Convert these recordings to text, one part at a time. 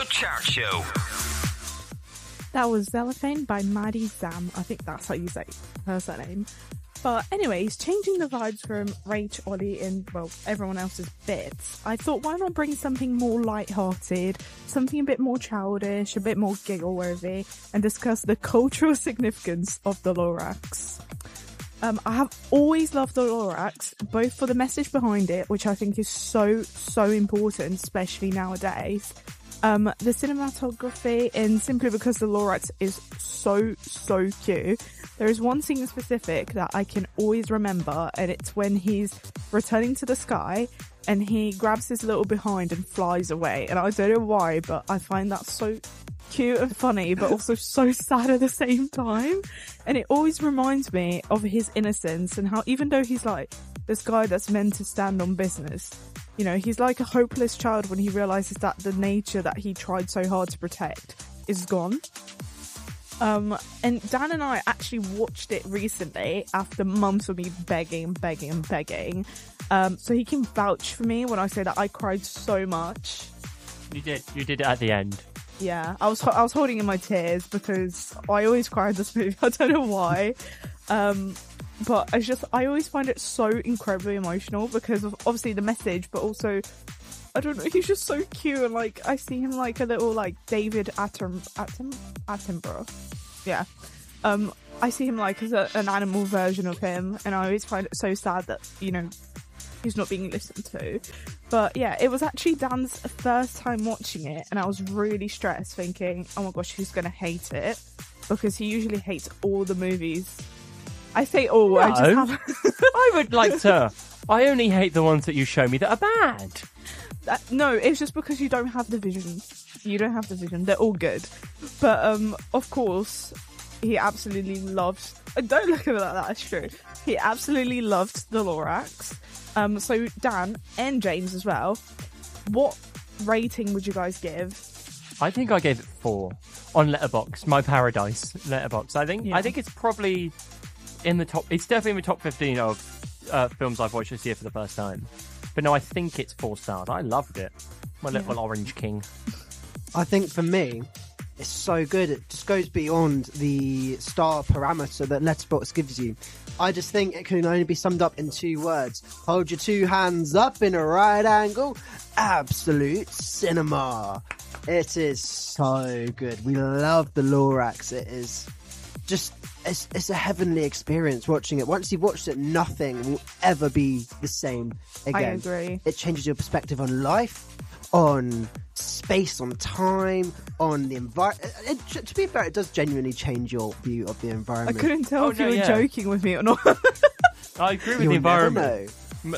Chart Show. That was Cellophane by Maddie Zam. I think that's how you say her surname. But anyways, changing the vibes from Rach, Ollie, and, well, everyone else's bits, I thought, why not bring something more light-hearted, something a bit more childish, a bit more giggle-worthy, and discuss the cultural significance of the Lorax. I have always loved the Lorax, both for the message behind it, which I think is so important, especially nowadays, the cinematography, and simply because the Lorax is so cute. There is one scene in specific that I can always remember, and it's when he's returning to the sky and he grabs his little behind and flies away. And I don't know why, but I find that so cute and funny, but also so sad at the same time. And it always reminds me of his innocence and how, even though he's like this guy that's meant to stand on business, you know, he's like a hopeless child when he realizes that the nature that he tried so hard to protect is gone. And Dan and I actually watched it recently after months of me begging. So he can vouch for me when I say that I cried so much. You did it at the end. Yeah, I was holding in my tears because I always cry in this movie. I don't know why. But I always find it so incredibly emotional because of obviously the message, but also, I don't know, he's just so cute, and like I see him like a little like David Attenborough. Yeah. I see him like as an animal version of him, and I always find it so sad that, you know, he's not being listened to. But yeah, it was actually Dan's first time watching it, and I was really stressed thinking, oh my gosh, he's gonna hate it, because he usually hates all the movies. I say all, no, I just have... I would like to... I only hate the ones that you show me that are bad. No, it's just because you don't have the vision. You don't have the vision. They're all good. But, of course, he absolutely loved... Don't look at me like that, that's true. He absolutely loved the Lorax. So, Dan and James as well, what rating would you guys give? I think I gave it 4 on Letterboxd, my paradise Letterboxd. I think it's probably in the top... It's definitely in the top 15 of films I've watched this year for the first time. But no, I think it's 4 stars. I loved it. My little Orange King. I think for me, it's so good. It just goes beyond the star parameter that Letterboxd gives you. I just think it can only be summed up in 2 words. Hold your 2 hands up in a right angle. Absolute cinema. It is so good. We love the Lorax. It is just... It's a heavenly experience watching it. Once you've watched it, nothing will ever be the same again. I agree. It changes your perspective on life, on space, on time, on the environment. To be fair, it does genuinely change your view of the environment. I couldn't tell if you were joking with me or not. I agree with the environment.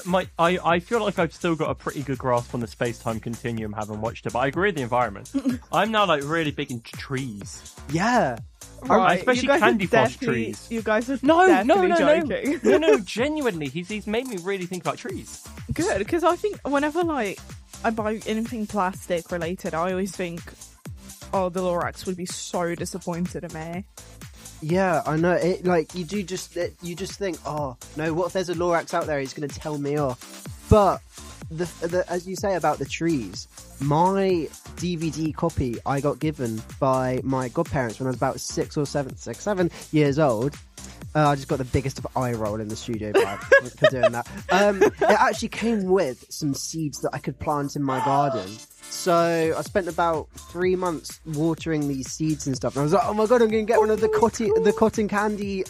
I feel like I've still got a pretty good grasp on the space-time continuum having watched it, but I agree with the environment. I'm now like really big into trees. Yeah. Right, especially candy floss trees. You guys are no, joking. No, genuinely, he's made me really think about trees. Good, because I think whenever like I buy anything plastic related, I always think, oh, the Lorax would be so disappointed in me. Yeah, I know. It like you just think, oh no, what if there's a Lorax out there? He's going to tell me off. But the as you say about the trees, my DVD copy I got given by my godparents when I was about 6 or 7 years old. I just got the biggest of eye roll in the studio for doing that. It actually came with some seeds that I could plant in my garden. So I spent about 3 months watering these seeds and stuff. And I was like, oh my god, I'm going to get one of the cotton candy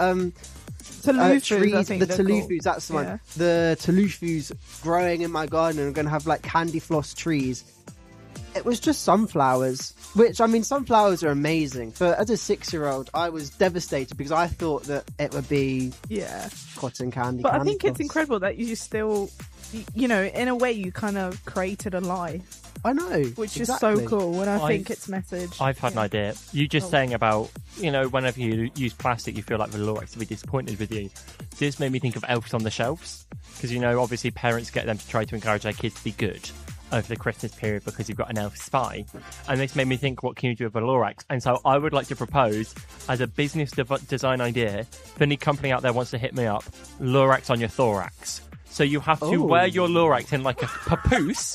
Touloufous, trees. The Touloufous, that's the one. The Touloufous growing in my garden, and I'm going to have like candy floss trees. It was just sunflowers, which, I mean, sunflowers are amazing. But as a 6-year-old, I was devastated because I thought that it would be cotton candy. But I think it's incredible that you still, you know, in a way, you kind of created a life. I know. Which is so cool, and I think it's message. I've had an idea. You just saying about, you know, whenever you use plastic, you feel like the Lorax will be disappointed with you. This made me think of Elves on the Shelves. Because, you know, obviously parents get them to try to encourage their kids to be good over the Christmas period because you've got an elf spy. And this made me think, what can you do with a Lorax? And so I would like to propose, as a business design idea, if any company out there wants to hit me up, Lorax on your thorax. So you have to wear your Lorax in like a papoose,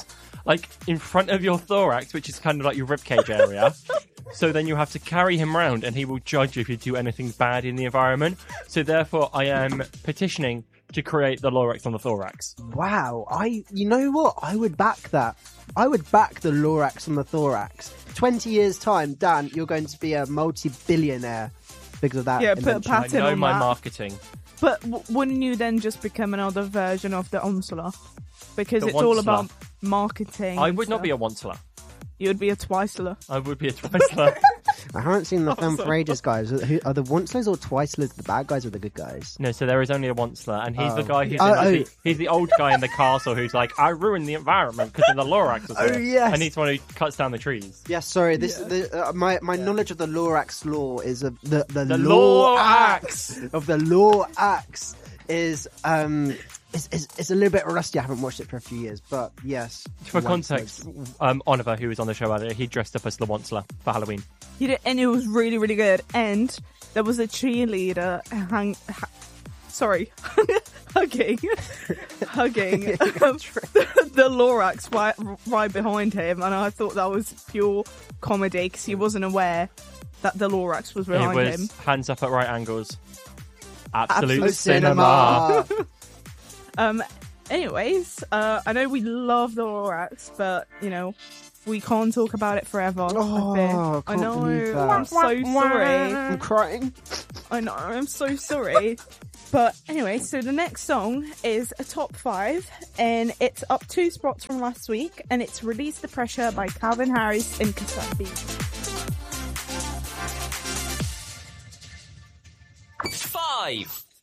like in front of your thorax, which is kind of like your ribcage area. So then you have to carry him around, and he will judge if you do anything bad in the environment. So therefore, I am petitioning to create the Lorax on the thorax. Wow, you know what? I would back that. I would back the Lorax on the thorax. 20 years time, Dan, you're going to be a multi-billionaire because of that. Yeah, put a invention. I patent know on my that. marketing. But wouldn't you then just become another version of the Onsula? Because The it's all Onceler. about marketing. I and would not stuff. be a Onceler. You would be a Twiceler. I would be a Twiceler. I haven't seen the film for Awesome. ages, guys. Are the Oncelers or Twicelers the bad guys or the good guys? No, so there is only a Onceler, and he's the Oh. guy who's Oh, in, like, oh. he's the old guy in the castle who's like, I ruined the environment because of the Lorax. Was Oh, here." yes. And he's the one who cuts down the trees. Yes, sorry. My knowledge of the Lorax law is of the Lorax! of the Lorax is a little bit rusty. I haven't watched it for a few years, but yes. For once context, Oliver, who was on the show earlier, he dressed up as the Onceler for Halloween. You did, and it was really, really good. And there was a cheerleader hugging the Lorax right behind him, and I thought that was pure comedy because he wasn't aware that the Lorax was behind it was him. hands up at right angles. Absolute Absolute cinema. Anyways, I know we love the Lorax, but you know we can't talk about it forever. Oh, I can't know. believe that. I'm so sorry. I'm crying. I know. I'm so sorry. But anyway, so the next song is a top 5, and it's up 2 spots from last week, and it's "Release the Pressure" by Calvin Harris and Kasabi. 5.